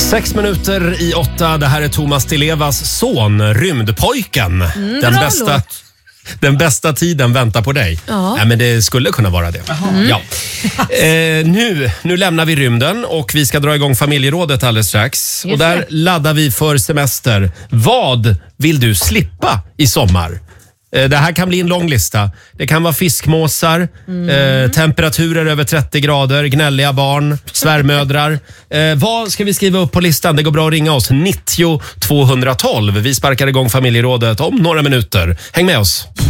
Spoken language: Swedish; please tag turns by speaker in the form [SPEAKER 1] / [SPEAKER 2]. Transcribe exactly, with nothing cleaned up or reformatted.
[SPEAKER 1] Sex minuter i åtta. Det här är Thomas Di Levas son, Rymdpojken.
[SPEAKER 2] Mm,
[SPEAKER 1] den, bästa, den bästa tiden väntar på dig.
[SPEAKER 2] Ja.
[SPEAKER 1] Ja, men det skulle kunna vara det.
[SPEAKER 2] Mm.
[SPEAKER 1] Ja. Eh, nu, nu lämnar vi rymden och vi ska dra igång familjerådet alldeles strax.
[SPEAKER 2] Just
[SPEAKER 1] och där
[SPEAKER 2] det.
[SPEAKER 1] laddar vi för semester. Vad vill du slippa i sommar? Det här kan bli en lång lista. Det kan vara fiskmåsar, mm. eh, temperaturer över trettio grader, gnälliga barn, svärmödrar. Eh, vad ska vi skriva upp på listan? Det går bra att ringa oss. nittio tvåhundratolv. Vi sparkar igång familjerådet om några minuter. Häng med oss.